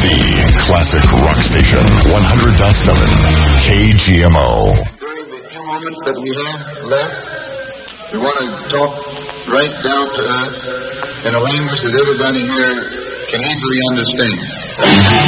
The classic rock station, 100.7 KGMO. During the few moments that we have left, we want to talk right down to earth in a language that everybody here can easily understand.